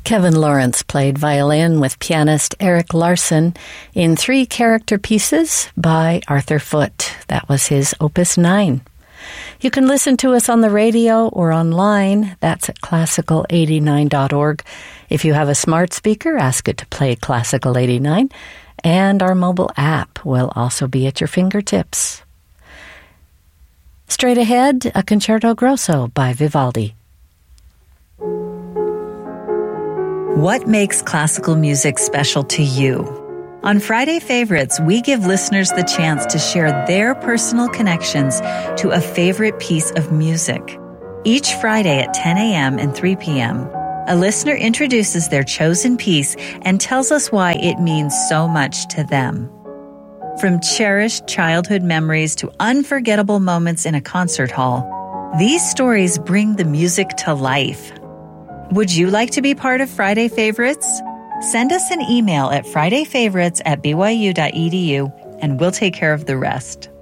Kevin Lawrence played violin with pianist Eric Larson in 3 character pieces by Arthur Foote. That was his Opus 9. You can listen to us on the radio or online. That's at classical89.org. If you have a smart speaker, ask it to play Classical 89, and our mobile app will also be at your fingertips. Straight ahead, a Concerto Grosso by Vivaldi. What makes classical music special to you? On Friday Favorites, we give listeners the chance to share their personal connections to a favorite piece of music. Each Friday at 10 a.m. and 3 p.m., a listener introduces their chosen piece and tells us why it means so much to them. From cherished childhood memories to unforgettable moments in a concert hall, these stories bring the music to life. Would you like to be part of Friday Favorites? Send us an email at fridayfavorites@byu.edu and we'll take care of the rest.